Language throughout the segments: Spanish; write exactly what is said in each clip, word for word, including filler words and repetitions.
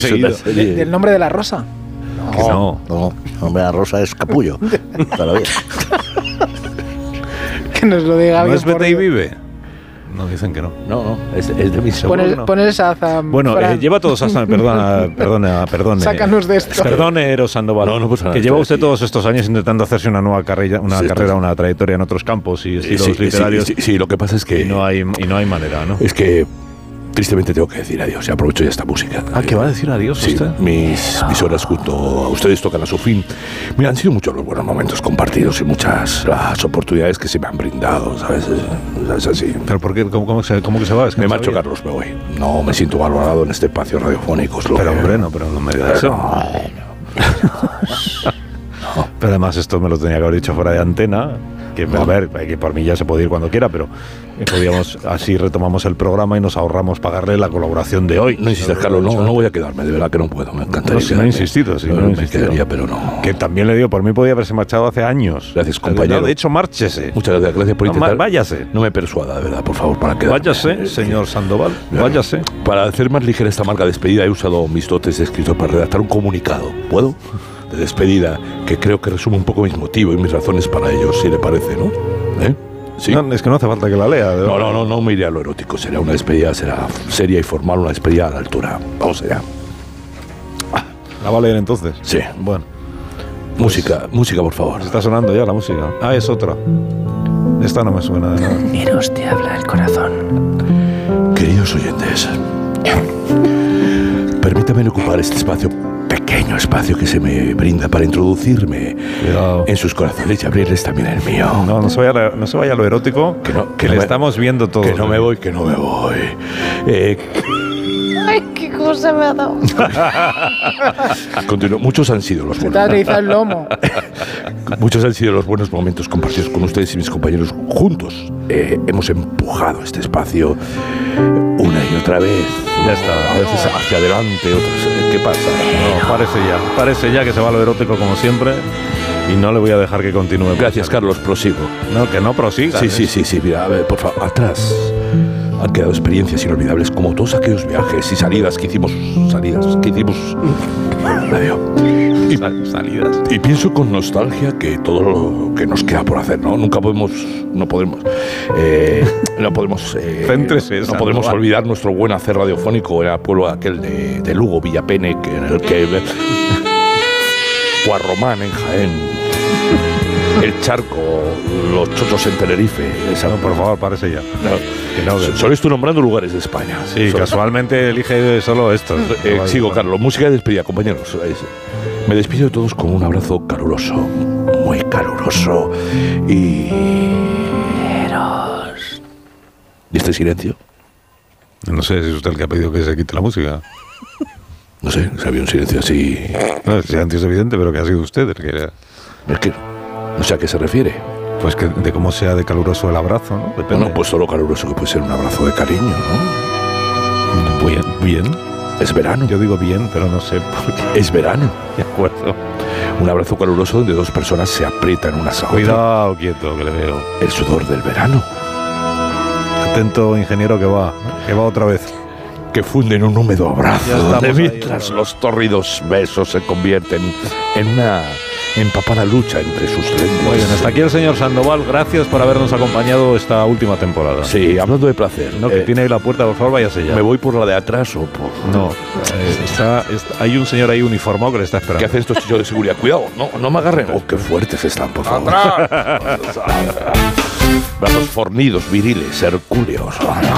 ¿De, ¿Del nombre de la rosa? No, no, no, el nombre de la rosa es Capullo. Todavía. Que nos lo diga ¿No bien. es Vete y Vive? No, dicen que no. No, no, es, es de mi Pon el, no. pon el Shazam. Bueno, eh, lleva todos Shazam, perdona, perdona, perdone. Sácanos de esto. Perdone, Eros Sandoval. No, no pasa nada, que lleva usted aquí. todos estos años intentando hacerse una nueva carrera, una Sí, carrera, esto- una trayectoria en otros campos y estilos Sí, sí, literarios. sí, sí, lo que pasa es que Y no hay y no hay manera, ¿no? es que tristemente tengo que decir adiós. Y aprovecho ya esta música. Ah, ¿que va a decir adiós Sí, usted? mis, mis horas junto a ustedes tocan a su fin. Mira, han sido muchos los buenos momentos compartidos y muchas las oportunidades que se me han brindado, ¿sabes? Es así. ¿Pero por qué? ¿Cómo, cómo, se, cómo que se va? Es que Me no marcho, sabía. Carlos, me voy. No me siento valorado en este espacio radiofónico. Es lo Pero que- hombre, no, pero no me digas eso. Pero además esto me lo tenía que haber dicho fuera de antena. Que, a ver, que por mí ya se puede ir cuando quiera, pero podíamos, así retomamos el programa y nos ahorramos pagarle la colaboración de hoy. No insistas, Carlos, no, no voy a quedarme, de verdad que no puedo, me encantaría. No, si no he insistido, si no he me insistido. quedaría, pero no. Que también le digo, por mí podía haberse marchado hace años. Gracias, compañero. No, de hecho, márchese. Muchas gracias, gracias por No, intentar. váyase. No me persuada, de verdad, por favor, para quedarme. Váyase, señor Sandoval, váyase. Para hacer más ligera esta amarga despedida, he usado mis dotes de escritor para redactar un comunicado. ¿Puedo? De despedida, que creo que resume un poco mis motivos y mis razones para ello, si le parece, ¿no? ¿Eh? ¿Sí? No, es que no hace falta que la lea. de No, verdad. no, no, no me iré a lo erótico. Será una despedida, será seria y formal, una despedida a la altura. Vamos allá. ¿La va a leer entonces? Sí. Bueno, Música, música, por favor. está sonando ya la música. Ah, es otra. Esta no me suena de nada. Eros te habla el corazón. Queridos oyentes, permítanme ocupar este espacio, pequeño espacio que se me brinda para introducirme Cuidado. en sus corazones y abrirles también el mío. No, no se vaya, a- no se vaya a lo erótico, Que no- que que le no me- estamos viendo todo. Que no me voy, que no me voy. Eh, Ay, qué cosa me ha dado. continúo. Muchos han sido los Se te ha buenos. atrizado el lomo. Muchos han sido los buenos momentos compartidos con ustedes y mis compañeros juntos. Eh, hemos empujado este espacio una y otra vez. Ya está. A veces hacia adelante, otras. ¿Qué pasa? No, parece ya. Parece ya que se va a lo erótico como siempre y no le voy a dejar que continúe. Gracias, Carlos. Prosigo. No, que no prosiga. Sí, ¿eh? sí, sí, sí. Mira, a ver, por favor, atrás. Han quedado experiencias inolvidables como todos aquellos viajes y salidas que hicimos. Salidas que hicimos. Adiós. Y, Sal- salidas. y pienso con nostalgia que todo lo que nos queda por hacer, ¿no? Nunca podemos, no podemos, eh, no podemos, eh, Céntrese, no Sandoval. podemos olvidar nuestro buen hacer radiofónico en el pueblo aquel de, de Lugo, Villapene, que en el que Guarromán en Jaén, el Charco, los Chochos en Tenerife. Esa, No, por favor, parece ya. Que no, que- Solo estoy nombrando lugares de España. Sí, Solo- casualmente elige solo estos. Eh, sigo, Carlos. Música de despedida, compañeros. Es- Me despido de todos con un abrazo caluroso, muy caluroso. Y. ¿Y este silencio? No sé si es usted el que ha pedido que se quite la música. No sé, si había un silencio así. No, el silencio es evidente, pero que ha sido usted el que... Es que. No sé a qué se refiere. Pues que de cómo sea de caluroso el abrazo, ¿no? Depende. Bueno, pues todo lo caluroso que puede ser un abrazo de cariño, ¿no? Bien, bien. Es verano. Yo digo bien, pero no sé por qué. Es verano. De acuerdo. Un abrazo caluroso donde dos personas se aprietan unas a otras. Cuidado, quieto, que le veo. El sudor del verano. Atento, ingeniero, que va. Que va otra vez. Que funden un húmedo abrazo. Ya estamos donde ahí, mientras ya. los tórridos besos se convierten en una empapada lucha entre sus lenguas. Muy bien, hasta aquí el señor Sandoval. Gracias por habernos acompañado esta última temporada. Sí, hablando de placer. No, que eh, tiene ahí la puerta, por favor, váyase ya. ¿Me voy por la de atrás o por...? No, eh, está, está- hay un señor ahí uniformado que le está esperando. ¿Qué hacen estos chicos de seguridad? Cuidado, no, no me agarren. Oh, qué fuertes están, por favor. Brazos fornidos, viriles, hercúleos.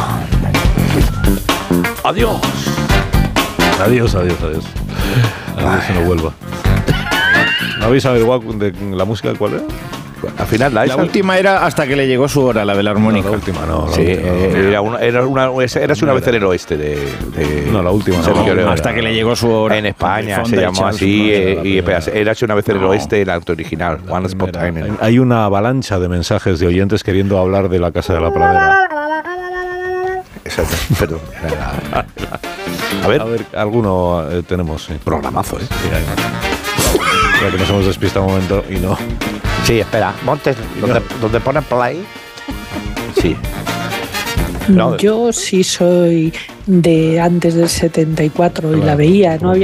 Adiós. Adiós, adiós, adiós. Adiós, que no vuelva. ¿No habéis averiguado de la música cuál era? Al final, la, La esa- última era hasta que le llegó su hora, la de la armónica. No, la última, no. La Sí, última, no. eh, era una, era una, era una vez en el oeste de, de- No, la última no. Sergio Leone. Hasta que le llegó su hora. En España Fonda se y llamó Charles así, Bronson. eh, y espera, era así una vez en el No. oeste, el auto original, One Spot Time. Hay- Hay una avalancha de mensajes de oyentes queriendo hablar de la Casa de la Pradera. Exacto, perdón. A ver, A ver, alguno eh, tenemos, sí. programazo, ¿eh? Sí, hay uno. Creo que nos hemos despistado un momento y no. Sí, espera, Montes, donde, donde pone play. Sí. No, Yo sí soy de antes del setenta y cuatro y Claro. la veía, no había